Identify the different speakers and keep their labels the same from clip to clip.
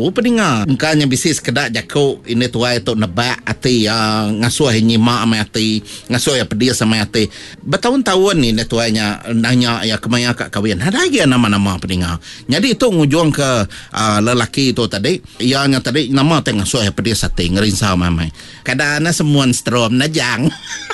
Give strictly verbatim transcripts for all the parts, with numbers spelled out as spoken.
Speaker 1: aku peninga engkanya bisnis kedak jakuk ini tuai tok nebak ati uh, ngasuh nyimak sama ati ngasuh ya pedia sama ati bertahun-tahun ni ne tuainya nanya ya kemaya kak kahwin ada lagi nama-nama peninga jadi itu ngujung ke uh, lelaki itu tadi ianya tadi nama tengah ngasuh ya pedia sate ngerinsa mamai kadang-kadang semua strom najang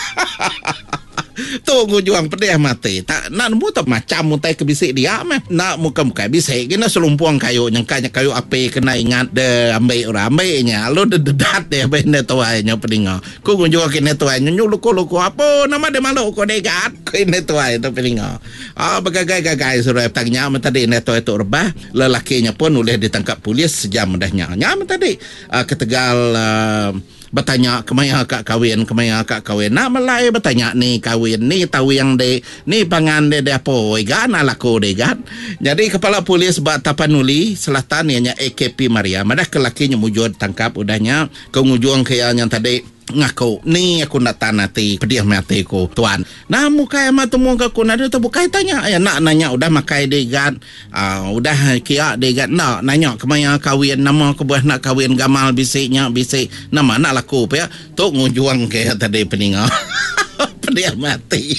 Speaker 1: tu ngujung pedih mati tak nak mu tak macam mutai ke bisik dia meh nak muka-muka bisik kena selumpuang kayu nyangkanya kayu api kena ingat de ambil orang ambilnya lo de dedat dia benda tuainya peninga ku ngujung kena tuainya nyuluku-luku apa nama dia malu ku degat kena tuai tu peninga ah bagagai-gagai suruh tanya tadi ne tuai tu rebah lelakinya pun boleh ditangkap polis sejam dahnya nyam tadi uh, ke Tegal uh, bertanya kemaya kak kahwin kemaya kak kahwin nak melai bertanya ni kahwin ni tahu yang de ni pangan de de apa igan alaku de gan jadi kepala polis Bak Tapanuli Selatan ianya A K P Maria madah kelakinya mujud tangkap udahnya ke ngujung ke yang tadi ngaku ni aku nak tanati pedih mati ku tuan nah muka ama temu ke aku nada tu bukai tanya ya nak nanya udah makai degat uh, udah kia degat nak nanya kemaya kahwin nama aku buah nak kahwin gamal bisiknya bisik nama nak laku apa ya tu ngujung ke tadi peninga pedih mati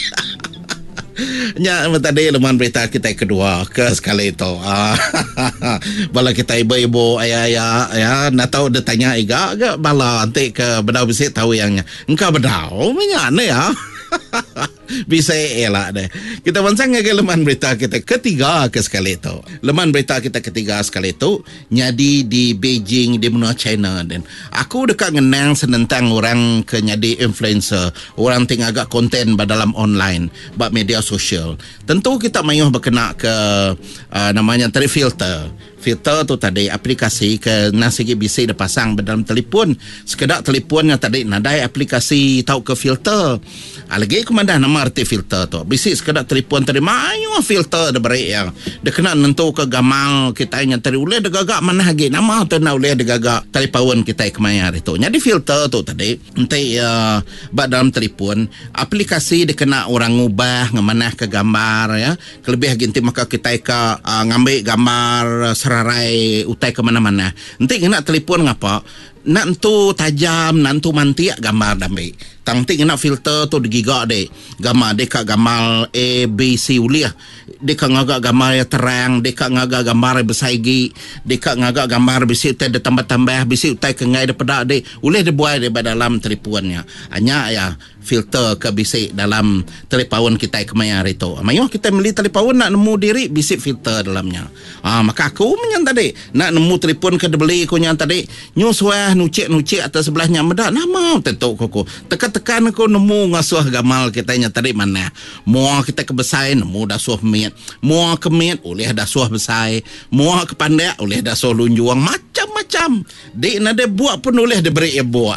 Speaker 1: nya tadi leman berita kita kedua ke sekali itu ah bala kita ibu-ibu ayah-ayah ya nak tahu dia tanya iga agak bala nanti ke bedau bisik tahu yangnya engkau bedau minyak ne ya bisa elak deh. Kita bansang ke leman berita kita ketiga ke sekali itu. Leman berita kita ketiga sekali itu nyadi di Beijing di benua China dan aku dekat ngenang senentang orang ke nyadi influencer, orang ting agak konten dalam online, bab media sosial. Tentu kita mayuh berkena ke uh, namanya tadi filter. Filter tu tadi aplikasi ke nasigi bisa dipasang dalam telefon. Sekedar telefonnya tadi nadai aplikasi tahu ke filter. Lagi kemandah nama arti filter tu. Bisa sekedar telefon tadi mayu filter dia beri yang dia kena nentu ke gamal kita nya tadi uleh dia gagak mana lagi nama tu nak uleh dia gagak telefon kita kemayar itu. Jadi filter tu tadi nanti uh, dalam telefon aplikasi dia kena orang ubah ngemanah ke gambar ya. Kelebih ginti maka kita ke uh, ngambil gambar serarai utai ke mana-mana. Nanti kena telefon ngapa? Nak tu tajam, nak tu mantiak gambar damai. Tangtik nak filter tu digigak dek. Gambar deka gambar A, B, C uliah. Deka ngagak gambar yang terang, deka ngagak gambar yang bersaigi, deka ngagak gambar bisi utai dia tambah-tambah, bisi utai kengai dia pedak dek. Ulih dia buat dia dalam telefonnya. Hanya ya filter ke bisik dalam telefon kita kemayar itu. Mayuh kita beli telefon nak nemu diri bisik filter dalamnya. Ah maka aku menyan tadi nak nemu telefon ke beli aku nyan tadi nyuswah nucik-nucik atas sebelahnya medak nama tentu koko. Tekan-tekan aku nemu ngasuh gamal kita nya tadi mana. Mua kita ke besai nemu dah suah mit. Mua ke mit oleh dah suah besai. Mua ke pandai oleh dah suah lunjuang macam-macam. Dek nade buat pun oleh diberi ya buat.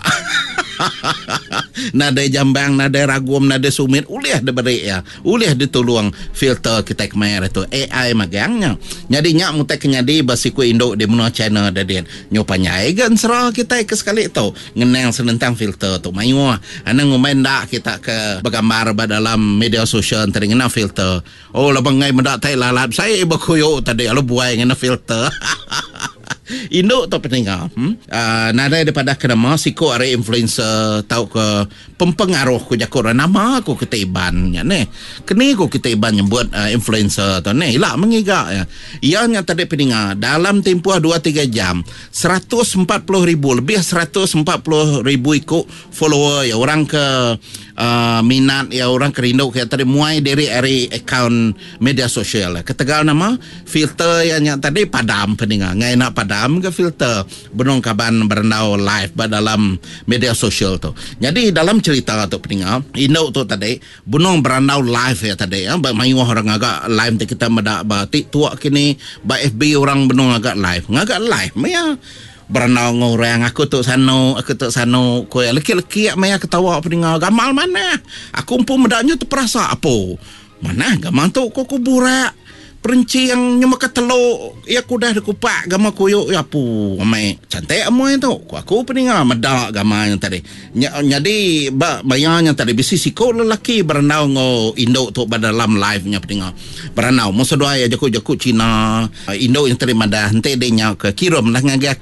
Speaker 1: Nada jambang, nada ragum, nada sumit ulih diberi ya. Ulih ditolong filter kita kemayar itu A I magangnya. Jadi nyak mutai kenyadi basiku Indo di benua China dadin. Nyopanya egan serah kita ke sekali itu. Ngenang senentang filter tu. Mayu ana ngumain dak kita ke bergambar dalam media sosial teringat filter. Oh labang ngai mendak tai lalap saya bakuyo tadi alo buai ngena filter. Indo tu peninggal hmm? uh, nada daripada kenama siko are influencer tahu ke pempengaruh ku jakor nama aku ketaiban nya ne kini ku ketaiban yang buat uh, influencer tu ne ilak mengigak ya ianya tadi peninggal dalam tempoh dua tiga jam seratus empat puluh ribu lebih seratus empat puluh ribu ikut follower ya orang ke uh, minat ya orang kerindu kayak tadi muai dari dari account media sosial ketegal nama filter yang tadi padam peninggal ngai nak padam ke filter benung kaban berendau live dalam media sosial tu. Jadi dalam cerita tu peninggal Indo tu tadi benung berendau live ya tadi ya mayu orang agak live kita medak ba TikTok kini ba F B orang benung agak live ngagak live maya berendau ngorang aku tu sano aku tu sano ko leki-leki maya ketawa peninggal gamal mana aku pun medaknya terperasa apa mana gamal tu kok kuburak perinci yang nyuma ketelo ya kudah dikupak gama koyo ya pu amai cantik amoy tu aku peningal medak gama yang tadi jadi ba bayanya tadi bisi siko lelaki berenau ngo Indo tu dalam live nya peningal berenau musa doa ya jaku-jaku Cina Indo yang tadi madah hente denya ke kirim lah ngagi